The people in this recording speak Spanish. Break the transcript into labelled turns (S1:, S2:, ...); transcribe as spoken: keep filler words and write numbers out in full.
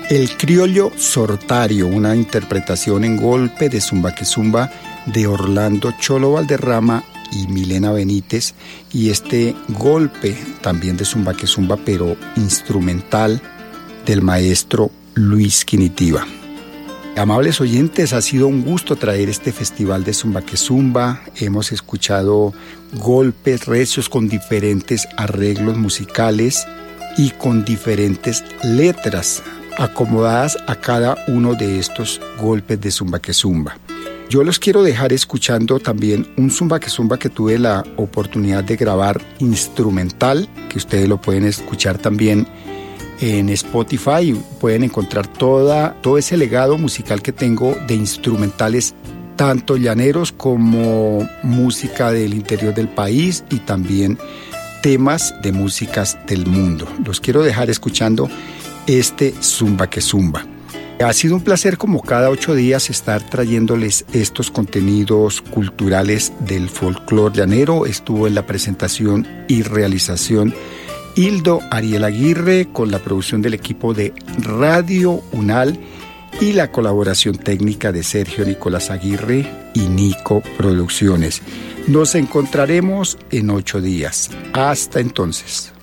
S1: El Criollo Sortario, una interpretación en golpe de Zumba que Zumba de Orlando Cholo Valderrama y Milena Benítez, y este golpe también de Zumba que Zumba, pero instrumental, del maestro Luis Quinitiva. Amables oyentes, ha sido un gusto traer este festival de Zumba que Zumba. Hemos escuchado golpes recios con diferentes arreglos musicales y con diferentes letras acomodadas a cada uno de estos golpes de Zumba que Zumba. Yo los quiero dejar escuchando también un Zumba que Zumba que tuve la oportunidad de grabar instrumental, que ustedes lo pueden escuchar también en Spotify. Pueden encontrar toda, todo ese legado musical que tengo de instrumentales, tanto llaneros como música del interior del país y también temas de músicas del mundo. Los quiero dejar escuchando este Zumba que Zumba. Ha sido un placer, como cada ocho días, estar trayéndoles estos contenidos culturales del folclore llanero. Estuvo en la presentación y realización Hildo Ariel Aguirre, con la producción del equipo de Radio Unal y la colaboración técnica de Sergio Nicolás Aguirre y Nico Producciones. Nos encontraremos en ocho días. Hasta entonces.